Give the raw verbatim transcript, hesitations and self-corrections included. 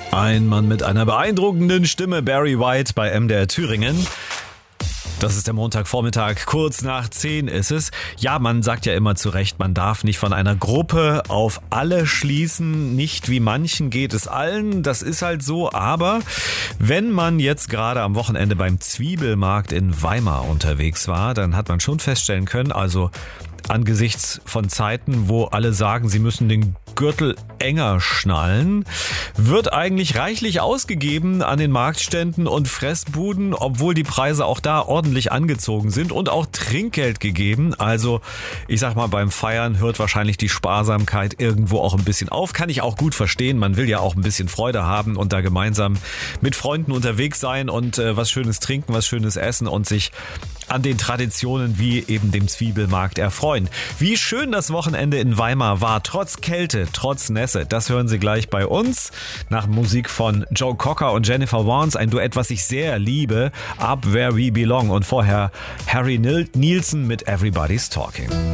Ein Mann mit einer beeindruckenden Stimme, Barry White bei M D R Thüringen. Das ist der Montagvormittag, kurz nach zehn ist es. Ja, man sagt ja immer zu Recht, man darf nicht von einer Gruppe auf alle schließen. Nicht wie manchen geht es allen, das ist halt so. Aber wenn man jetzt gerade am Wochenende beim Zwiebelmarkt in Weimar unterwegs war, dann hat man schon feststellen können, also angesichts von Zeiten, wo alle sagen, sie müssen den Gürtel enger schnallen, wird eigentlich reichlich ausgegeben an den Marktständen und Fressbuden, obwohl die Preise auch da ordentlich angezogen sind und auch Trinkgeld gegeben. Also ich sag mal, beim Feiern hört wahrscheinlich die Sparsamkeit irgendwo auch ein bisschen auf. Kann ich auch gut verstehen. Man will ja auch ein bisschen Freude haben und da gemeinsam mit Freunden unterwegs sein und äh, was Schönes trinken, was Schönes essen und sich an den Traditionen wie eben dem Zwiebelmarkt erfreuen. Wie schön das Wochenende in Weimar war, trotz Kälte, trotz Nässe. Das hören Sie gleich bei uns. Nach Musik von Joe Cocker und Jennifer Warnes, ein Duett, was ich sehr liebe, Up Where We Belong. Und vorher Harry Nilsson mit Everybody's Talking.